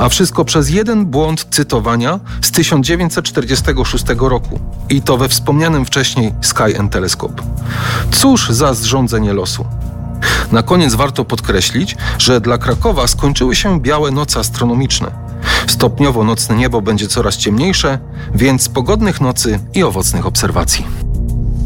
A wszystko przez jeden błąd cytowania z 1946 roku. I to we wspomnianym wcześniej Sky and Telescope. Cóż za zrządzenie losu. Na koniec warto podkreślić, że dla Krakowa skończyły się białe noce astronomiczne. Stopniowo nocne niebo będzie coraz ciemniejsze, więc pogodnych nocy i owocnych obserwacji.